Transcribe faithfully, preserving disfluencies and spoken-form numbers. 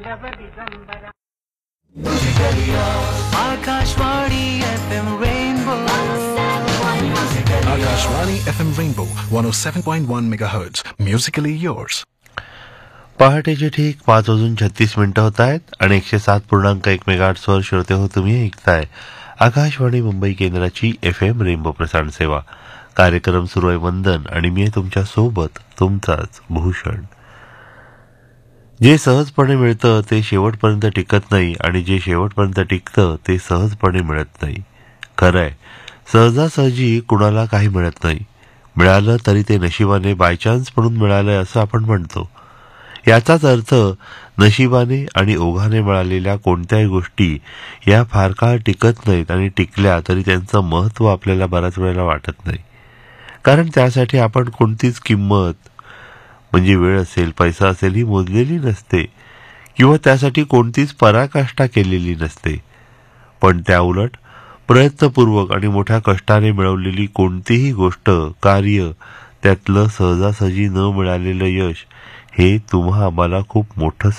Akashvani F M Rainbow. Akashvani F M Rainbow one oh seven point one megahertz. Musically yours. पहाटेचे ठीक पाच वाजून छत्तीस मिनिटं होत आहेत आणि एकशे सात पूर्णांक एक मेगाहर्ट्झवर श्रोते हो तुम्ही ऐकताय आकाशवाणी मुंबई केंद्राची एफ एम रेनबो प्रसारण सेवा. कार्यक्रम सुरू आहे वंदन आणि मी आहे तुमच्या सोबत तुमचाच भूषण. जे सहजपणे मिळतं ते शेवटपर्यंत टिकत नाही आणि जे शेवटपर्यंत टिकतं ते सहजपणे मिळत नाही. खरंय, सहजासहजी कुणाला काही मिळत नाही. मिळालं तरी ते नशिबाने बायचान्स म्हणून मिळालंय असं आपण म्हणतो. याचाच अर्थ नशिबाने आणि ओघाने मिळालेल्या कोणत्याही गोष्टी या फार काळ टिकत नाहीत आणि टिकल्या तरी त्यांचं महत्त्व आपल्याला बऱ्याच वेळेला वाटत नाही. कारण त्यासाठी आपण कोणतीच किंमत म्हणजे वेळ असेल पैसा असेल ही मोजलेली नसते किंवा त्यासाठी कोणतीच पराकाष्ठा केलेली नसते. पण त्याउलट प्रयत्नपूर्वक आणि मोठ्या कष्टाने मिळवलेली कोणतीही गोष्ट कार्य त्यातलं सहजासहजी न मिळालेलं यश हे तुम्हा आम्हाला खूप मोठं